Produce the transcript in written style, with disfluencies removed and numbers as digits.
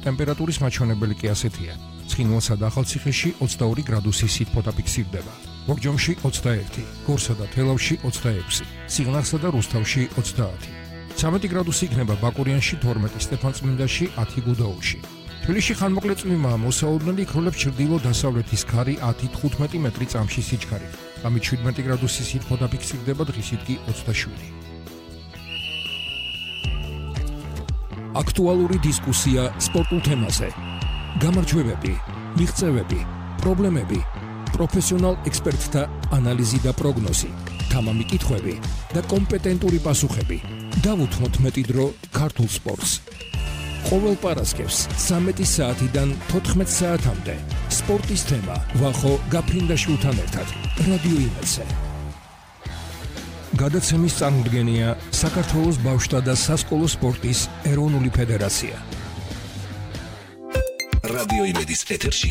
ტემპერატურის მაჩვენებელი კი ასეთია. ცხინვალსა და ახალციხეში 22 გრადუსი სითბოთა ფიქსირდება. მოგჯომში 21, გორსა და თელავში 26, სიღნაღსა და რუსთავში 30. 13 გრადუსი იქნება ბაკურიანში, 12 სტეფანწმინდაში, 10 გუდაუთში. თბილისში ხანმოკლე წვიმაა, მოსაოდნელი იქროლებს ჩრდილო-დასავლეთის ქარი 10-15 მეტრი წამში სიჩქარით. ამით 17 გრადუსი სითბოთა ფიქსირდება, დღისით კი 27. აქტუალური დისკუსია სპორტულ თემაზე. გამარჯვებები, მიღწევები, პრობლემები, პროფესიონალ ექსპერტთა ანალიზი და პროგნოზი, თამამი კითხვები და კომპეტენტური პასუხები. დავუთმოთ მეტი დრო ქართულ სპორტს. ყოველ პარასკევს 13 საათიდან 14 საათამდე სპორტის თემა ვახო გაფრინდაშვილთან ერთად რადიო იმედზე. გადაცემის წარმოდგენია საქართველოს ბავშვთა და სასკოლო სპორტის ეროვნული ფედერაცია. რადიო იმედის ეთერში